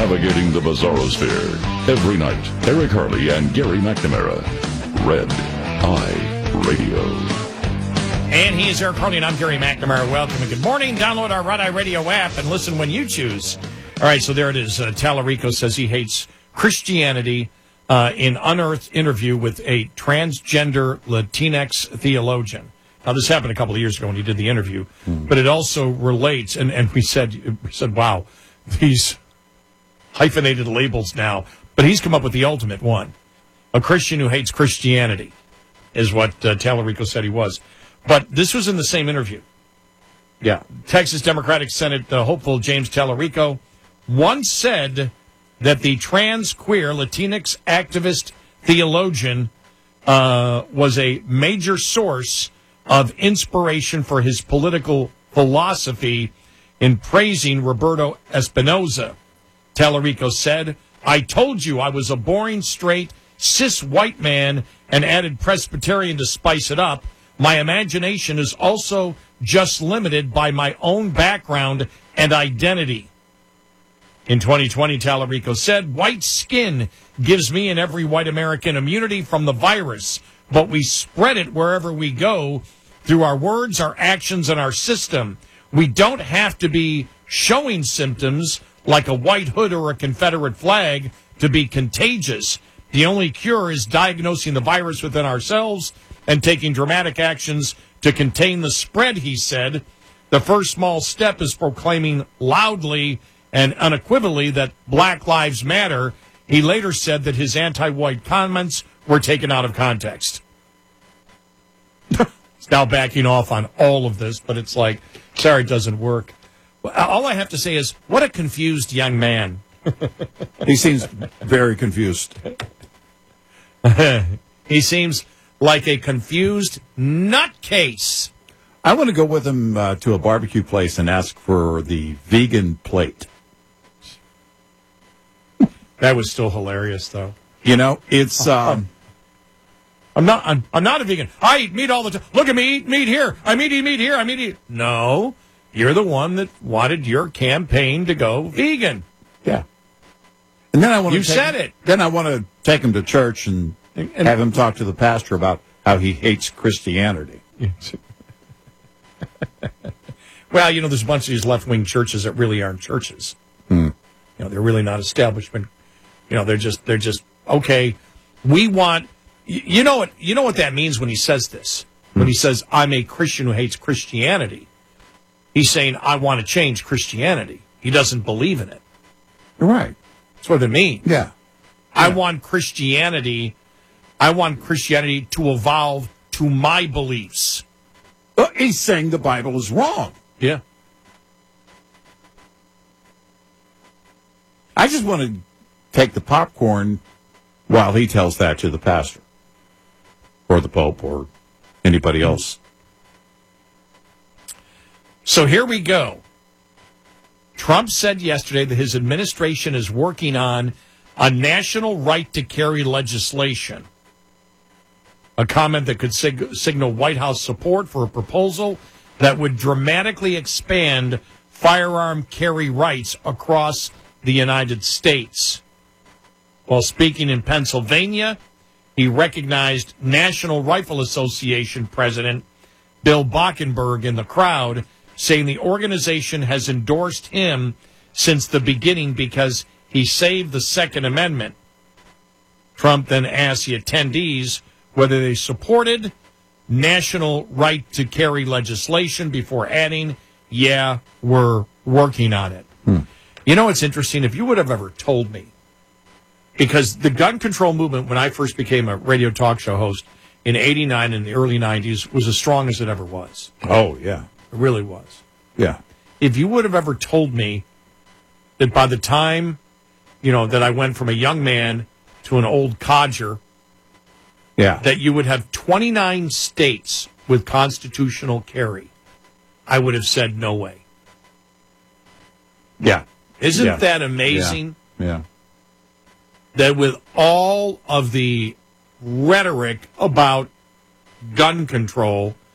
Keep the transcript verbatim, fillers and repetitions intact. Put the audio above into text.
Navigating the Bizarrosphere. Every night, Eric Harley and Gary McNamara. Red Eye Radio. And he is Eric Harley, and I'm Gary McNamara. Welcome and good morning. Download our Red Eye Radio app and listen when you choose. All right, so there it is. Uh, Tallarico says he hates Christianity uh, in unearthed interview with a transgender Latinx theologian. Now, this happened a couple of years ago when he did the interview, mm. but it also relates, and, and we said, we said, wow, these hyphenated labels now, but he's come up with the ultimate one. A Christian who hates Christianity is what uh, Tallarico said he was. But this was in the same interview. Yeah. Texas Democratic Senate uh, hopeful James Tallarico once said that the trans, queer, Latinx activist theologian uh, was a major source of inspiration for his political philosophy in praising Roberto Espinoza. Tallarico said, "I told you I was a boring, straight, cis white man and added Presbyterian to spice it up. My imagination is also just limited by my own background and identity." In twenty twenty, Tallarico said, "White skin gives me and every white American immunity from the virus, but we spread it wherever we go through our words, our actions, and our system. We don't have to be showing symptoms like a white hood or a Confederate flag to be contagious. The only cure is diagnosing the virus within ourselves and taking dramatic actions to contain the spread," he said. "The first small step is proclaiming loudly and unequivocally that Black Lives Matter." He later said that his anti-white comments were taken out of context. He's now backing off on all of this, but it's like, sorry, it doesn't work. All I have to say is, what a confused young man. He seems very confused. He seems like a confused nutcase. I want to go with him uh, to a barbecue place and ask for the vegan plate. That was still hilarious, though. You know, it's... Um, I'm not I'm, I'm not a vegan. I eat meat all the time. Look at me, eat meat here. I'm eating meat here. I'm eating... No, you're the one that wanted your campaign to go vegan. Yeah. And then I want to You take, said it. Then I want to take him to church and, and have him talk to the pastor about how he hates Christianity. Well, you know, there's a bunch of these left-wing churches that really aren't churches. Hmm. You know, they're really not establishment. You know, they're just they're just okay. We want you know what you know what that means when he says this. Hmm. When he says, "I'm a Christian who hates Christianity," he's saying, "I want to change Christianity." He doesn't believe in it. You're right. That's what it means. Yeah. I yeah. want Christianity. I want Christianity to evolve to my beliefs. Uh, he's saying the Bible is wrong. Yeah. I just want to take the popcorn while he tells that to the pastor or the Pope or anybody else. So here we go. Trump said yesterday that his administration is working on a national right to carry legislation, a comment that could sig- signal White House support for a proposal that would dramatically expand firearm carry rights across the United States. While speaking in Pennsylvania, he recognized National Rifle Association President Bill Bockenberg in the crowd, saying the organization has endorsed him since the beginning because he saved the Second Amendment. Trump then asked the attendees whether they supported national right to carry legislation before adding, "Yeah, we're working on it." Hmm. You know, it's interesting. If you would have ever told me, because the gun control movement, when I first became a radio talk show host in eighty-nine and the early nineties, was as strong as it ever was. Oh, yeah. It really was. Yeah. If you would have ever told me that by the time, you know, that I went from a young man to an old codger, yeah, that you would have twenty-nine states with constitutional carry, I would have said no way. Yeah. Isn't yeah. that amazing? Yeah. yeah. That with all of the rhetoric about gun control,